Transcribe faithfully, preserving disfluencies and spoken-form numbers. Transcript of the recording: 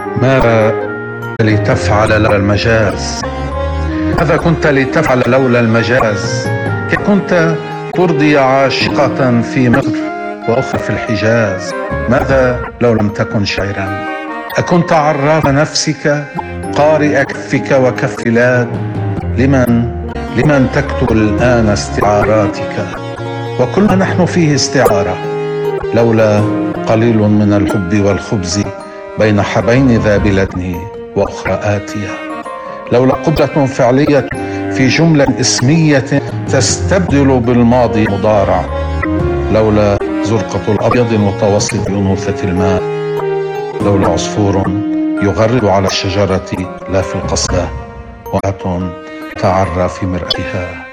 ماذا لتفعل لولا المجاز؟ ماذا كنت لتفعل لولا المجاز؟ كيف كنت ترضي عاشقة في مصر وأخرى في الحجاز؟ ماذا لو لم تكن شاعرا؟ أكنت عراف نفسك قارئ كفك وكف بلاد؟ لمن لمن تكتب الآن استعاراتك؟ وكل ما نحن فيه استعارة، لولا قليل من الحب والخبز بين حبين ذابلتني وأخرى آتية، لولا قدرة فعلية في جملة اسمية تستبدل بالماضي مضارع، لولا زرقة الأبيض المتوسط بأنوثة الماء، لولا عصفور يغرد على الشجرة لا في القصبة، وأمرأة تعرى في مرآتها.